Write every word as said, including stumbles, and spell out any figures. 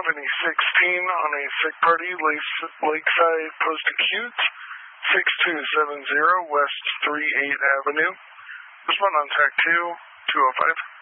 Company sixteen on a sick party, Lakeside Post-Acute, six two seven zero West three eighth Avenue. Respond on T A C two, two oh five.